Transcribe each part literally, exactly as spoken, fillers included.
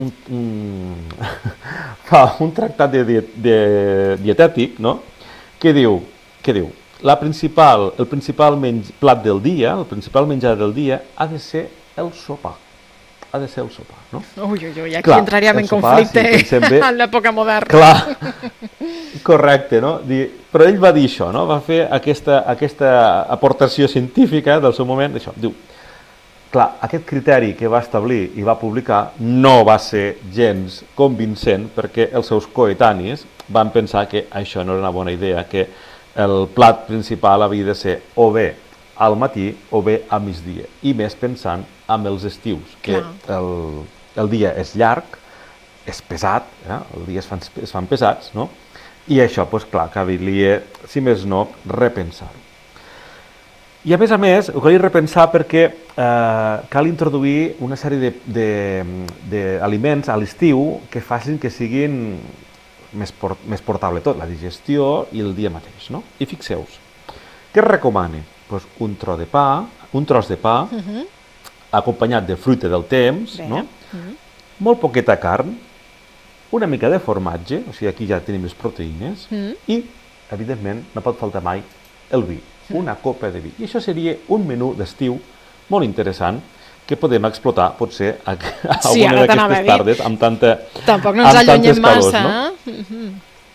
un, un, fa un tractat de, de, de dietètic, no? que diu, que diu la principal, el principal menj, plat del dia, el principal menjar del dia ha de ser el sopar. Ha de ser el sopar, no? Ui, ui, ui, aquí Clar, entraríem en sopar, conflicte si bé, en l'època moderna. Clar, correcte, no? Però ell va dir això, no? Va fer aquesta, aquesta aportació científica del seu moment, això, diu, clar, aquest criteri que va establir i va publicar no va ser gens convincent perquè els seus coetanis van pensar que això no era una bona idea, que el plat principal havia de ser o bé al matí o bé a migdia, i més pensant amb els estius, que el, el dia és llarg, és pesat, eh? el dia es fan, es fan pesats, no? I això, doncs clar, calia, si més no, repensar-ho. I a més a més, ho calia repensar perquè eh, cal introduir una sèrie d'aliments a l'estiu que facin que siguin més, port, més portable tot, la digestió i el dia mateix, no? I fixeu-vos, què es recomana? Pues un tros de pa, un tros de pa, uh-huh. acompanyat de fruita del temps, no? uh-huh. molt poqueta carn, una mica de formatge, o sigui, aquí ja tenim les proteïnes, uh-huh. i, evidentment, no pot faltar mai el vi, uh-huh. una copa de vi. I això seria un menú d'estiu molt interessant que podem explotar, potser, a, a sí, alguna d'aquestes tardes, amb tanta Tampoc no ens allunyem massa, no? eh? Uh-huh.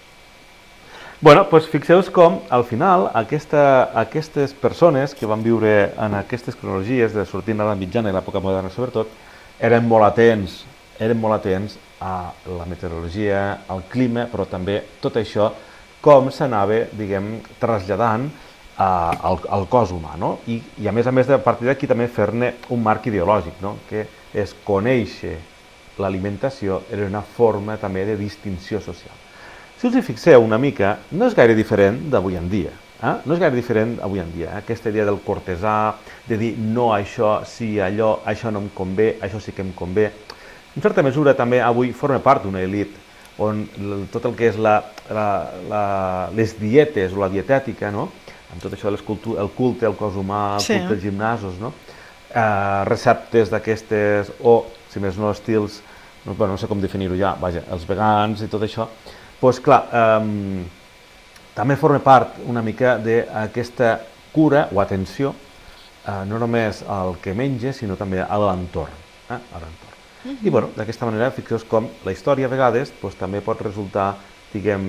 Bueno, doncs fixeu-vos com, al final, aquesta, aquestes persones que van viure en aquestes cronologies de sortint a l'edat mitjana i l'època moderna, sobretot, eren molt atents, eren molt atents a la meteorologia, al clima, però també tot això, com s'anava, diguem, traslladant a, al, al cos humà, no? I, i a més a més, a partir d'aquí també fer-ne un marc ideològic, no? Que és conèixer l'alimentació era una forma també de distinció social. Si us hi fixeu una mica, no és gaire diferent d'avui en dia. Eh? No és gaire diferent d'avui en dia. Eh? Aquesta idea del cortesà, de dir no a això, sí a allò, això no em convé, això sí que em convé. En certa mesura també avui forma part d'una elit on tot el que és la, la, la, les dietes o la dietètica, no? Amb tot això, el culte al cos humà, el sí. culte als gimnasos, no? eh, receptes d'aquestes, o, si més no, estils, no, bueno, no sé com definir-ho ja, vaja, els vegans i tot això, doncs clar, eh, també forma part una mica d'aquesta cura o atenció, eh, no només al que menja, sinó també a l'entorn. Eh? A l'entorn. Uh-huh. I bueno, d'aquesta manera, fixeu-vos com la història a vegades doncs, també pot resultar, diguem,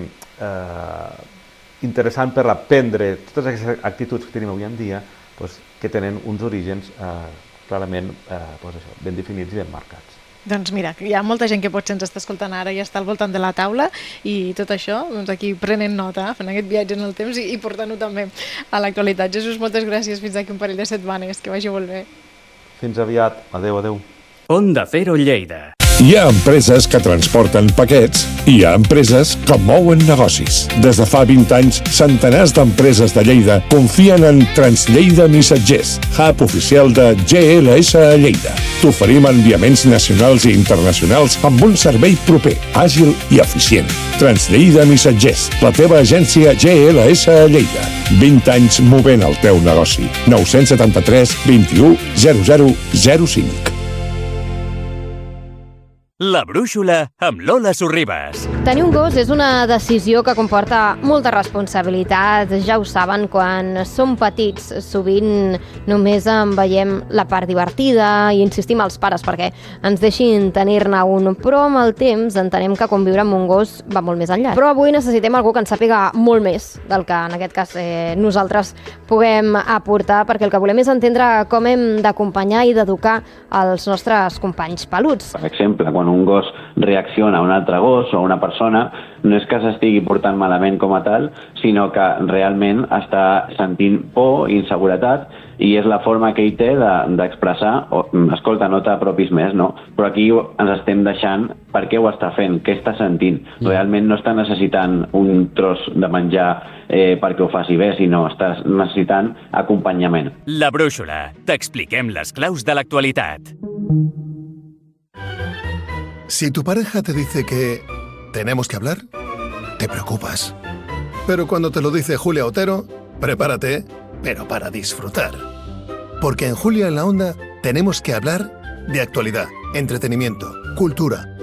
eh, interessant per aprendre totes aquestes actituds que tenim avui en dia, doncs, que tenen uns orígens eh, clarament eh, doncs això, ben definits i ben marcats. Doncs mira, hi ha molta gent que potser ens està escoltant ara i està al voltant de la taula i tot això, doncs aquí prenent nota, fent aquest viatge en el temps i, i portant-ho també a l'actualitat. Jesús, moltes gràcies, fins aquí un parell de setmanes, que vagi molt bé. Fins aviat, adeu, adeu. Onda Cero Lleida. Hi ha empreses que transporten paquets i hi ha empreses que mouen negocis. Des de fa vint anys, centenars d'empreses de Lleida confien en Translleida Missatgers, hub oficial de G L S a Lleida. T'oferim enviaments nacionals i internacionals amb un servei proper, àgil i eficient. Translleida Missatgers, la teva agència G L S a Lleida. vint anys movent el teu negoci. nou set tres, vint u, zero zero zero cinc. La Brúixola amb Lola Sorribas. Tenir un gos és una decisió que comporta molta responsabilitat. Ja ho saben, quan som petits sovint només en veiem la part divertida i insistim als pares perquè ens deixin tenir-ne un, però amb el temps entenem que conviure amb un gos va molt més enllà. Però avui necessitem algú que ens sàpiga molt més del que en aquest cas eh, nosaltres puguem aportar, perquè el que volem és entendre com hem d'acompanyar i d'educar els nostres companys peluts. Per exemple, quan un gos reacciona a un altre gos o a una persona, no és que s'estigui portant malament com a tal, sinó que realment està sentint por i inseguretat i és la forma que ell té d'expressar, de, escolta, no t'apropis més, no? Però aquí ens estem deixant per què ho està fent, què està sentint. Realment no està necessitant un tros de menjar eh, perquè ho faci bé, sinó està necessitant acompanyament. La Brúixola. T'expliquem les claus de l'actualitat. Si tu pareja te dice que tenemos que hablar, te preocupas. Pero cuando te lo dice Julia Otero, prepárate, pero para disfrutar. Porque en Julia en la Onda tenemos que hablar de actualidad, entretenimiento, cultura,